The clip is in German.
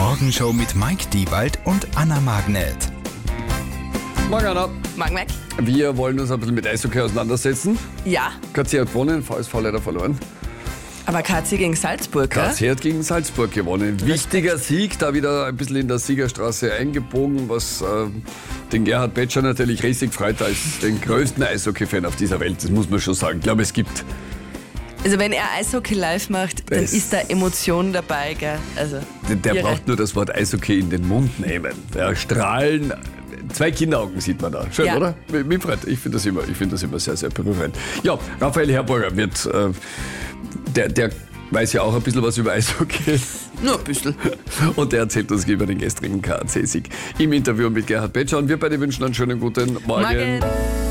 Morgenshow mit Mike Diewald und Anna Magnet. Morgen, Anna. Morgen, Mike. Wir wollen uns ein bisschen mit Eishockey auseinandersetzen. Ja, KC hat gewonnen, VSV leider verloren. aber KC gegen Salzburg, gell? KC hat gegen Salzburg gewonnen. Wichtiger Sieg, da wieder ein bisschen in der Siegerstraße eingebogen, was den Gerhard Betscher natürlich riesig freut als den größten Eishockey-Fan auf dieser Welt. Das muss man schon sagen. Ich glaube, es gibt... Also wenn er Eishockey live macht, dann ist da Emotion dabei, gell? Also, Der irre. braucht nur das Wort Eishockey in den Mund nehmen. Ja, strahlen, 2 Kinderaugen sieht man da. Schön, Ja. oder? Mich freut. Ich finde das immer sehr, sehr berührend. Ja, Raphael Herborger wird, der weiß ja auch ein bisschen was über Eishockey. Nur ein bisschen. Und der erzählt uns über den gestrigen KAC-Sieg im Interview mit Gerhard Betscher. Und wir beide wünschen einen schönen guten Morgen. Morgen.